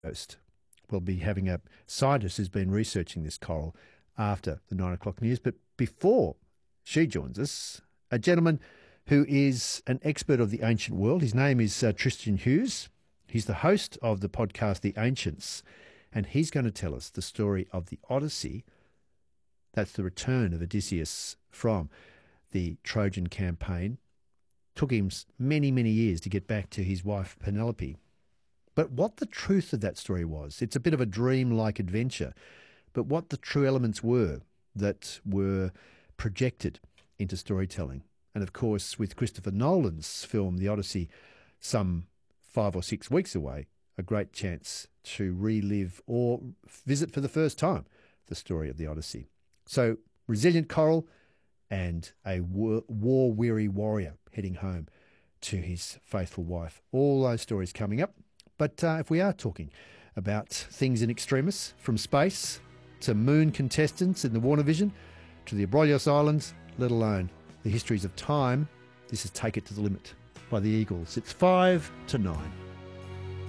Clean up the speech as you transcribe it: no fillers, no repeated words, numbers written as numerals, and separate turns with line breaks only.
Coast. We'll be having a scientist who's been researching this coral after the 9 o'clock news. But before she joins us, a gentleman who is an expert of the ancient world. His name is Tristan Hughes. He's the host of the podcast The Ancients, and he's going to tell us the story of the Odyssey. That's the return of Odysseus from the Trojan campaign. Took him many, many years to get back to his wife Penelope. But what the truth of that story was, it's a bit of a dream-like adventure, but what the true elements were that were projected into storytelling. And of course, with Christopher Nolan's film The Odyssey some 5 or 6 weeks away, a great chance to relive or visit for the first time the story of the Odyssey. So, resilient coral and a war-weary warrior heading home to his faithful wife. All those stories coming up. But if we are talking about things in extremis, from space to moon contestants in the Warner Vision to the Abrolhos Islands, let alone the histories of time, this is Take It to the Limit by the Eagles. It's 5 to 9.